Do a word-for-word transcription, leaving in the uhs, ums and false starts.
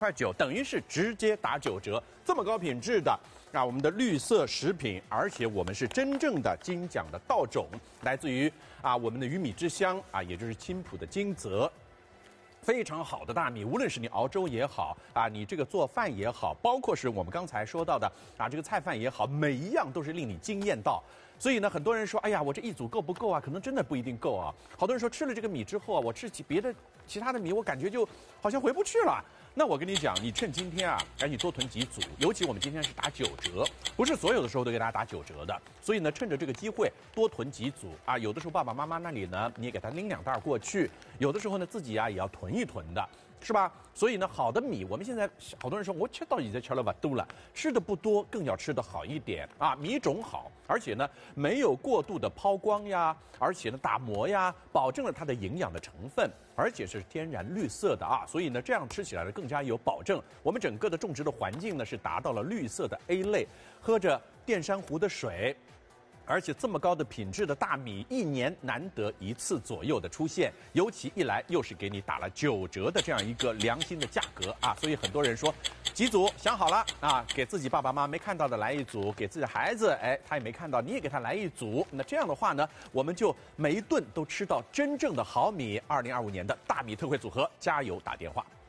块九，等于是直接打九折，这么高品质的啊，我们的绿色食品，而且我们是真正的金奖的稻种，来自于啊我们的鱼米之乡啊，也就是青浦的金泽。非常好的大米，无论是你熬粥也好啊，你这个做饭也好，包括是我们刚才说到的啊，这个菜饭也好，每一样都是令你惊艳到。所以呢，很多人说，哎呀，我这一组够不够啊？可能真的不一定够啊。好多人说吃了这个米之后啊，我吃起别的其他的米，我感觉就好像回不去了。那我跟你讲，你趁今天啊，赶紧多囤几组，尤其我们今天是打九折，不是所有的时候都给大家打九折的。所以呢，趁着这个机会多囤几组啊。有的时候爸爸妈妈那里呢，你也给他拎两袋过去；有的时候呢，自己啊也要囤一囤的。是吧？所以呢，好的米，我们现在好多人说，我吃到已经吃了吧多了，吃的不多，更要吃的好一点啊。米种好，而且呢没有过度的抛光呀，而且呢打磨呀，保证了它的营养的成分，而且是天然绿色的啊。所以呢，这样吃起来呢更加有保证。我们整个的种植的环境呢是达到了绿色的 A 类，喝着电珊瑚的水。而且这么高的品质的大米，一年难得一次左右的出现，尤其一来又是给你打了九折的这样一个良心的价格啊，所以很多人说，几组想好了啊，给自己爸爸妈妈没看到的来一组，给自己的孩子，哎，他也没看到，你也给他来一组。那这样的话呢，我们就每一顿都吃到真正的好米。二零二五年的大米特惠组合，加油打电话。